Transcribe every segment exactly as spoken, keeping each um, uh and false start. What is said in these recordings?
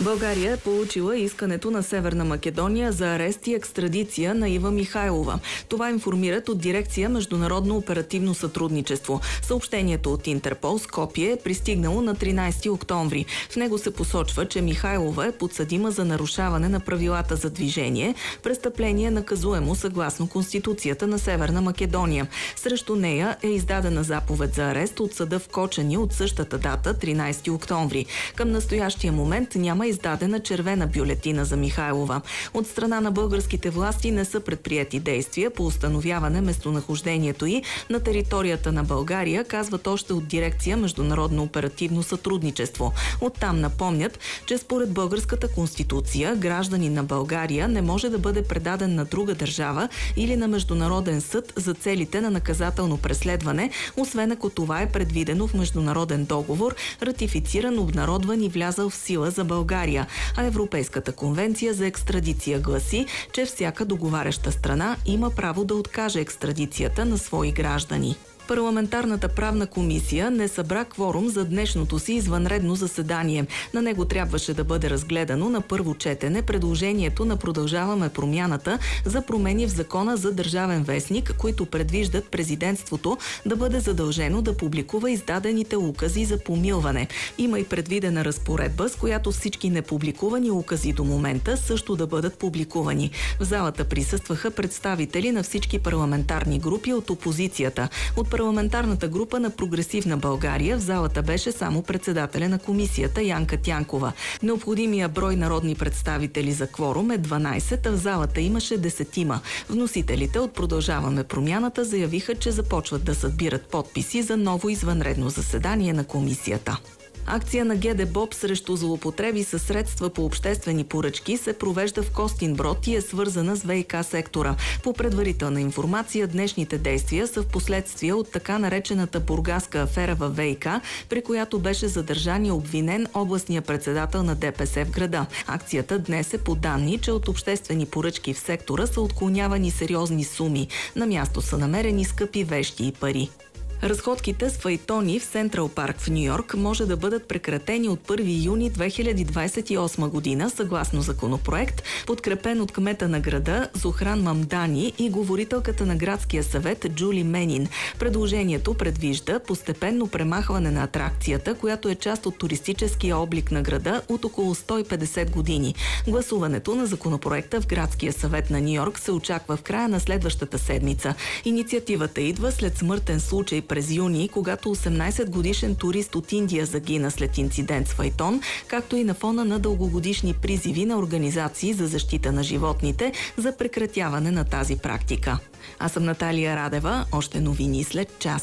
България е получила искането на Северна Македония за арест и екстрадиция на Ива Михайлова. Това информират от дирекция Международно оперативно сътрудничество. Съобщението от Интерпол Скопие е пристигнало на тринайсети октомври. В него се посочва, че Михайлова е подсъдима за нарушаване на правилата за движение, престъпление наказуемо съгласно Конституцията на Северна Македония. Срещу нея е издадена заповед за арест от съда в Кочани от същата дата, тринайсети октомври. Към настоящия момент няма издадена червена бюлетина за Михайлова. От страна на българските власти не са предприети действия по установяване местонахождението й на територията на България, казват още от дирекция Международно оперативно сътрудничество. Оттам напомнят, че според българската конституция гражданин на България не може да бъде предаден на друга държава или на международен съд за целите на наказателно преследване, освен ако това е предвидено в международен договор, ратифициран, обнародван и влязъл в сила за България. А Европейската конвенция за екстрадиция гласи, че всяка договаряща страна има право да откаже екстрадицията на свои граждани. Парламентарната правна комисия не събра кворум за днешното си извънредно заседание. На него трябваше да бъде разгледано на първо четене предложението на Продължаваме промяната за промени в Закона за държавен вестник, които предвиждат президентството да бъде задължено да публикува издадените укази за помилване. Има и предвидена разпоредба, с която всички непубликувани укази до момента също да бъдат публикувани. В залата присъстваха представители на всички парламентарни групи от опозицията. От парламентарната група на Прогресивна България в залата беше само председателя на комисията Янка Тянкова. Необходимия брой народни представители за кворум е дванайсет, а в залата имаше десетима. Вносителите от Продължаваме промяната заявиха, че започват да събират подписи за ново извънредно заседание на комисията. Акция на ГДБОП срещу злоупотреби със средства по обществени поръчки се провежда в Костинброд и е свързана с ВиК сектора. По предварителна информация, днешните действия са в последствие от така наречената бургаска афера във ВиК, при която беше задържан и обвинен областния председател на ДПС в града. Акцията днес е по данни, че от обществени поръчки в сектора са отклонявани сериозни суми. На място са намерени скъпи вещи и пари. Разходките с файтони в Централ парк в Ню-Йорк може да бъдат прекратени от първи юни две хиляди двайсет и осма година, съгласно законопроект, подкрепен от кмета на града Зохран Мамдани и говорителката на градския съвет Джули Менин. Предложението предвижда постепенно премахване на атракцията, която е част от туристическия облик на града от около сто и петдесет години. Гласуването на законопроекта в градския съвет на Ню-Йорк се очаква в края на следващата седмица. Инициативата идва след смъртен случай през юни, когато осемнайсет годишен турист от Индия загина след инцидент с файтон, както и на фона на дългогодишни призиви на организации за защита на животните за прекратяване на тази практика. Аз съм Наталия Радева, още новини след час.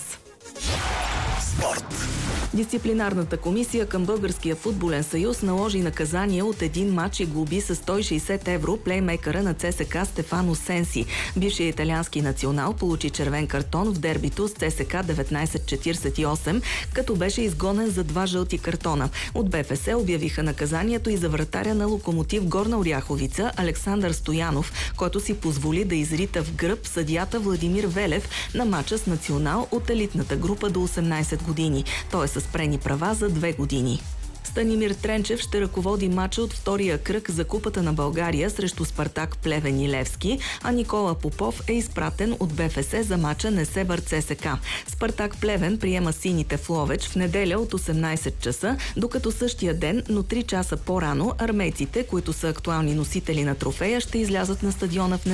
Спорт. Дисциплинарната комисия към Българския футболен съюз наложи наказание от един мач и глоби с сто и шейсет евро плеймейкъра на ЦСКА Стефано Сенси. Бившият италиански национал получи червен картон в дербито с ЦСКА деветнайсет четирийсет и осем, като беше изгонен за два жълти картона. От БФС обявиха наказанието и за вратаря на Локомотив Горна Оряховица Александър Стоянов, който си позволи да изрита в гръб съдията Владимир Велев на мача с национал от елитната група до осемнайсет години. Той е с спрени права за две години. Станимир Тренчев ще ръководи мача от втория кръг за Купата на България срещу Спартак Плевен и Левски, а Никола Попов е изпратен от БФС за мача Несебър ЦСКА. Спартак Плевен приема сините в Ловеч в неделя от осемнайсет часа, докато същия ден, но три часа по-рано, армейците, които са актуални носители на трофея, ще излязат на стадиона в